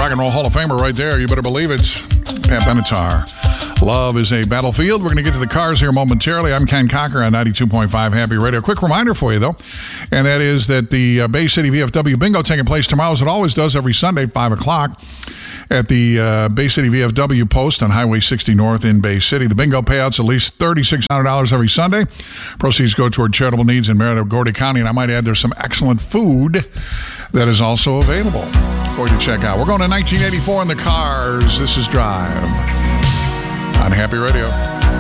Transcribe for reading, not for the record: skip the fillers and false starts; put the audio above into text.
Rock and Roll Hall of Famer right there. You better believe it. Pat Benatar. Love is a battlefield. We're going to get to the cars here momentarily. I'm Ken Cocker on 92.5 Happy Radio. Quick reminder for you, though, and that is that the Bay City VFW Bingo taking place tomorrow, as it always does every Sunday, 5 o'clock, at the Bay City VFW post on Highway 60 North in Bay City. The bingo payouts at least $3,600 every Sunday. Proceeds go toward charitable needs in Maricopa County, and I might add there's some excellent food that is also available for you to check out. We're going to 1984 in the cars. This is Drive on Happy Radio.